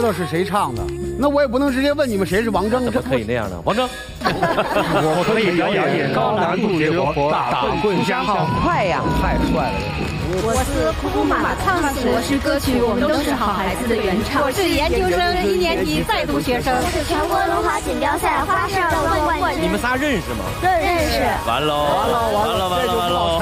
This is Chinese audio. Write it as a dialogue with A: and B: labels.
A: 道是谁唱的，那我也不能直接问你们谁是王铮。
B: 怎么可以那样呢？王铮，
C: 我可以表演高难度绝活打棍相好
D: 快呀，
A: 太帅了！
E: 我是库马唱词，我是歌曲《我们都是好孩子》的原唱。我是研究生1年级在读学生。
F: 我是全国龙华锦标赛花式斗争冠军。
B: 你们仨认识吗？
F: 认识。
B: 完喽！完了！